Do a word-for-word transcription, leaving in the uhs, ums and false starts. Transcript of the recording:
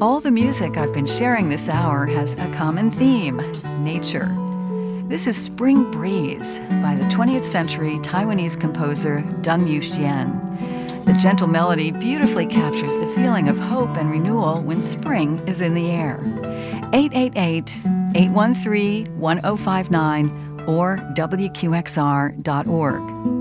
All the music I've been sharing this hour has a common theme: nature. This is Spring Breeze by the twentieth century Taiwanese composer Deng Yuxian. The gentle melody beautifully captures the feeling of hope and renewal when spring is in the air. eight eight eight, eight one three, one zero five nine or W Q X R dot org.